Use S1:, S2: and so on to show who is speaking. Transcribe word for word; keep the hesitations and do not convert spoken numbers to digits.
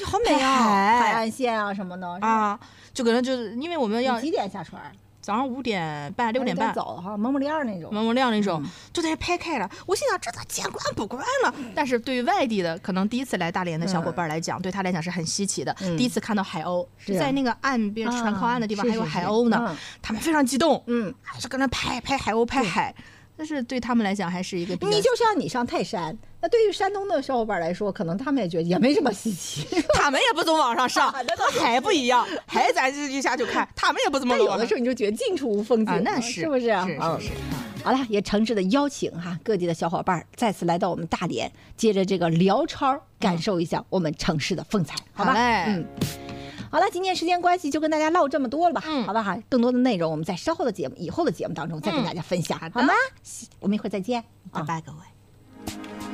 S1: 好美啊，海岸线啊什么的
S2: 啊，就可能就是因为我们要
S1: 几点下船？
S2: 早上五点半六点半
S1: 走哈，蒙蒙亮那种，
S2: 蒙蒙亮那种，嗯、就在这拍开了。我心想，这咋见惯不惯了？但是对于外地的，可能第一次来大连的小伙伴来讲，嗯、对他来讲是很稀奇的。嗯、第一次看到海鸥，是在那个岸边船靠岸的地方还有海鸥呢，啊、是是是他们非常激动，嗯，还是跟那拍拍海鸥拍海。但是对他们来讲还是一个比较，
S1: 你就像你上泰山，那对于山东的小伙伴来说，可能他们也觉得也没什么稀奇，
S2: 他们也不从网上上，还不一样，还咱一下就看，他们也不怎么。
S1: 有的时候你就觉得近处无风景，
S2: 啊、那是
S1: 是不是？
S2: 是是是。
S1: 嗯、好了，也诚挚的邀请哈各地的小伙伴再次来到我们大连，接着这个辽超，感受一下我们城市的风采，嗯、好吧？
S2: 好嘞，
S1: 嗯。好了，今天时间关系就跟大家唠这么多了吧，嗯、好吧哈，更多的内容我们在稍后的节目、以后的节目当中再跟大家分享，
S2: 嗯、
S1: 好吗？我们一会儿再见，
S2: 拜拜各位。